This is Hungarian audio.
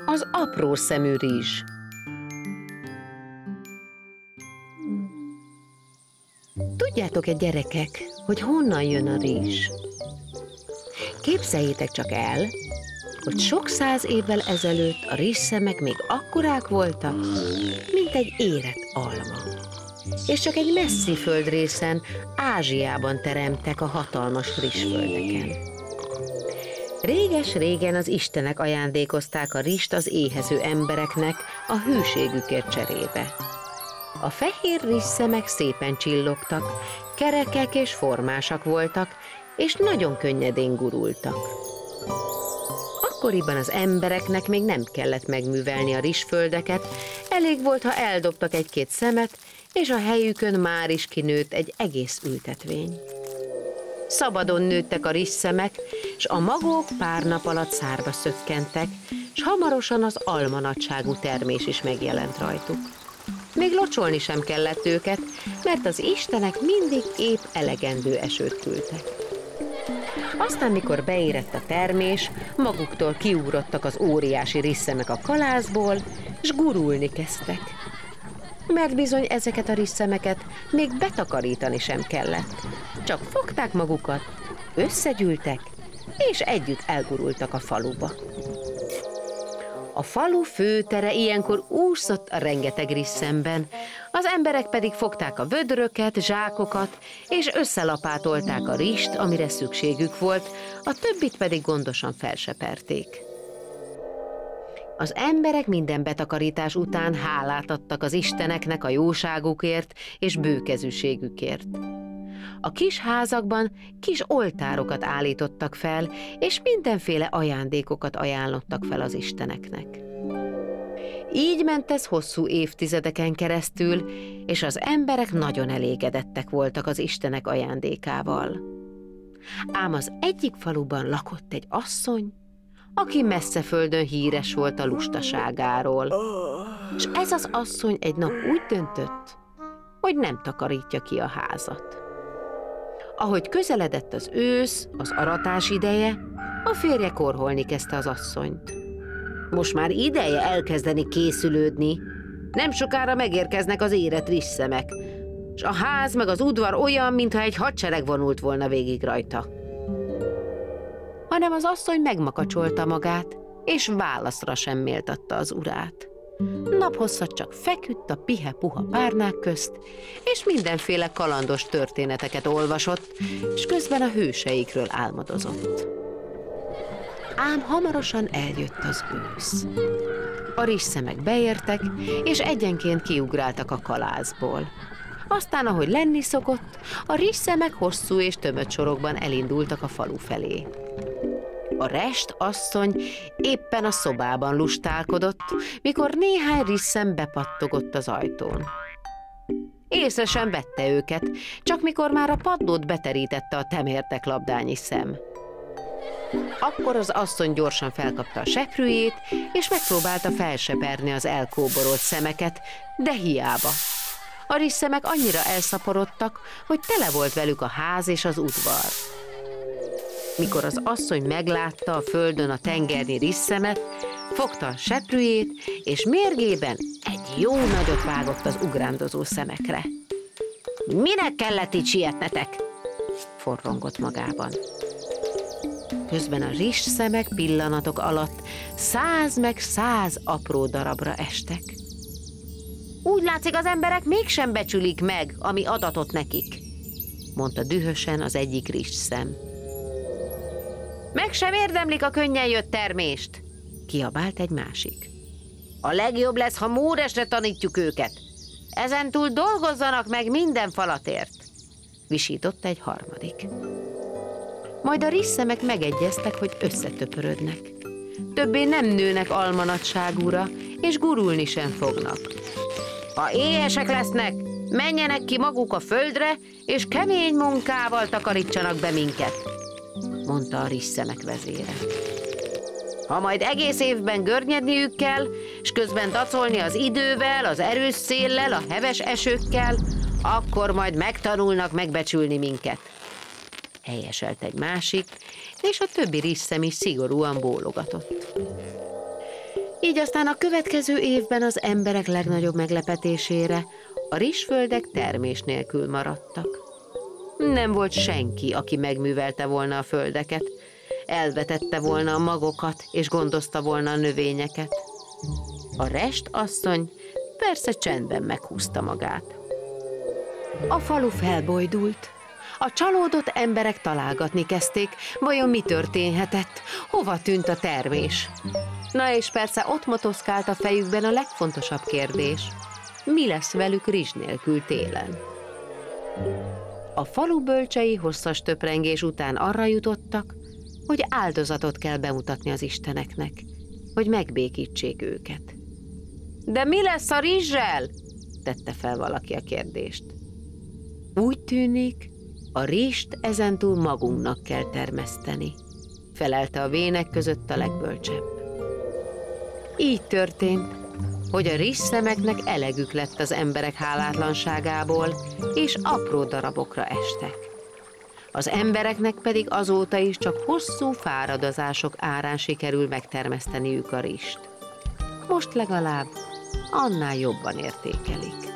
Az apró szemű rizs. Tudjátok-e, gyerekek, hogy honnan jön a rizs? Képzeljétek csak el, hogy sok száz évvel ezelőtt a rizsszemek még akkorák voltak, mint egy érett alma. És csak egy messzi földrészen, Ázsiában teremtek a hatalmas rizsföldeken. Réges-régen az istenek ajándékozták a rizst az éhező embereknek a hűségükért cserébe. A fehér rizsszemek szépen csillogtak, kerekek és formásak voltak, és nagyon könnyedén gurultak. Akkoriban az embereknek még nem kellett megművelni a rizsföldeket, elég volt, ha eldobtak egy-két szemet, és a helyükön már is kinőtt egy egész ültetvény. Szabadon nőttek a rizsszemek, s a magok pár nap alatt szárba szökkentek, s hamarosan az alma nagyságú termés is megjelent rajtuk. Még locsolni sem kellett őket, mert az istenek mindig épp elegendő esőt küldtek. Aztán, mikor beérett a termés, maguktól kiugrottak az óriási rizszemek a kalászból, s gurulni kezdtek. Mert bizony ezeket a rizsszemeket még betakarítani sem kellett. Csak fogták magukat, összegyűltek, és együtt elgurultak a faluba. A falu főtere ilyenkor úszott a rengeteg rizsszemben, az emberek pedig fogták a vödröket, zsákokat, és összelapátolták a rizst, amire szükségük volt, a többit pedig gondosan felseperték. Az emberek minden betakarítás után hálát adtak az isteneknek a jóságukért és bőkezűségükért. A kis házakban kis oltárokat állítottak fel, és mindenféle ajándékokat ajánlottak fel az isteneknek. Így ment ez hosszú évtizedeken keresztül, és az emberek nagyon elégedettek voltak az istenek ajándékával. Ám az egyik faluban lakott egy asszony, aki messze földön híres volt a lustaságáról. És ez az asszony egy nap úgy döntött, hogy nem takarítja ki a házat. Ahogy közeledett az ősz, az aratás ideje, a férje korholni kezdte az asszonyt. Most már ideje elkezdeni készülődni. Nem sokára megérkeznek az érett rizsszemek, és a ház meg az udvar olyan, mintha egy hadsereg vonult volna végig rajta. Hanem az asszony megmakacsolta magát, és válaszra sem méltatta az urát. Naphosszat csak feküdt a pihe-puha párnák közt, és mindenféle kalandos történeteket olvasott, és közben a hőseikről álmodozott. Ám hamarosan eljött az ősz. A rizsszemek beértek, és egyenként kiugráltak a kalászból. Aztán, ahogy lenni szokott, a rizsszemek hosszú és tömött sorokban elindultak a falu felé. A rest asszony éppen a szobában lustálkodott, mikor néhány rizsszem bepattogott az ajtón. Észre sem vette őket, csak mikor már a padlót beterítette a temértek labdányi szem. Akkor az asszony gyorsan felkapta a seprűjét, és megpróbálta felseperni az elkóborolt szemeket, de hiába. A rizszemek annyira elszaporodtak, hogy tele volt velük a ház és az udvar. Mikor az asszony meglátta a földön a tengernyi rizszemet, fogta a seprűjét, és mérgében egy jó nagyot vágott az ugrándozó szemekre. Minek kellett így sietnetek? Forrongott magában. Közben a rizsszemek pillanatok alatt 100 meg 100 apró darabra estek. Úgy látszik, az emberek mégsem becsülik meg, ami adatot nekik, mondta dühösen az egyik rizsszem. Meg sem érdemlik a könnyen jött termést, kiabált egy másik. A legjobb lesz, ha móresre tanítjuk őket. Ezentúl dolgozzanak meg minden falatért, visította egy harmadik. Majd a rizszemek megegyeztek, hogy összetöpörödnek. Többé nem nőnek almanagyságúra, és gurulni sem fognak. Ha éhesek lesznek, menjenek ki maguk a földre, és kemény munkával takarítsanak be minket, mondta a rizsszemek vezére. Ha majd egész évben görnyedniük kell, és közben dacolni az idővel, az erős széllel, a heves esőkkel, akkor majd megtanulnak megbecsülni minket, helyeselt egy másik, és a többi rizsszem is szigorúan bólogatott. Így aztán a következő évben az emberek legnagyobb meglepetésére a rizsföldek termés nélkül maradtak. Nem volt senki, aki megművelte volna a földeket, elvetette volna a magokat és gondozta volna a növényeket. A rest asszony persze csendben meghúzta magát. A falu felbojdult. A csalódott emberek találgatni kezdték, vajon mi történhetett, hova tűnt a termés. Na és persze ott motoszkált a fejükben a legfontosabb kérdés: mi lesz velük rizs nélkül télen? A falu bölcsei hosszas töprengés után arra jutottak, hogy áldozatot kell bemutatni az isteneknek, hogy megbékítsék őket. De mi lesz a rizssel? Tette fel valaki a kérdést. Úgy tűnik, a rizst ezentúl magunknak kell termeszteni, felelte a vének között a legbölcsebb. Így történt, hogy a rizsszemeknek elegük lett az emberek hálátlanságából, és apró darabokra estek. Az embereknek pedig azóta is csak hosszú fáradozások árán sikerül megtermeszteniük a rizst. Most legalább annál jobban értékelik.